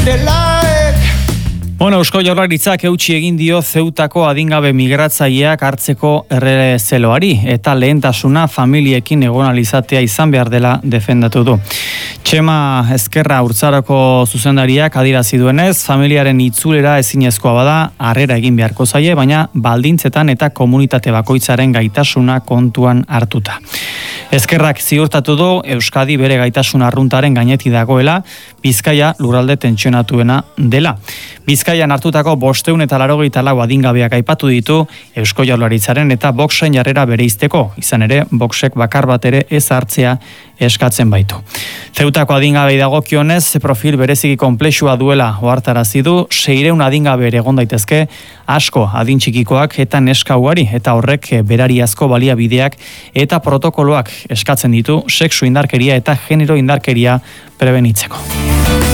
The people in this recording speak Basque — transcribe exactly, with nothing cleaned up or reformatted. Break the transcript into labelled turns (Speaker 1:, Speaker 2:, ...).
Speaker 1: Bueno, Eusko Jaurlaritzak eutsi egin dio Zeutako adingabe migratzaileak hartzeko errezeloari eta lehentasuna familiekin egon alizatea izan behar dela defendatu du. Txema Ezkerra Urtzaroko zuzendariak adierazi duenez, familiaren itzulera ezinezkoa bada harrera egin beharko zaie, baina baldintzetan eta komunitate bakoitzaren gaitasuna kontuan hartuta. Ezkerrak ziurtatu du Euskadi bere gaitasun arruntaren gainetik dagoela, Bizkaia lurralde tentsionatuena dela. Bizkaian hartutako bostehun eta laurogeita lau adingabeak aipatu ditu Eusko Jaurlaritzaren eta Voxen jarrera bereizteko, izan ere Voxek bakar bat ere ez hartzea eskatzen baitu. Zeutako adingabei dagokionez, profil bereziki konplexua duela ohartarazi du, seiehun adingabe ere egon daitezke, asko adin txikikoak eta neska ugari, eta horrek berariazko baliabideak eta protokoloak eskatzen ditu sexu indarkeria eta genero indarkeria prebenitzeko.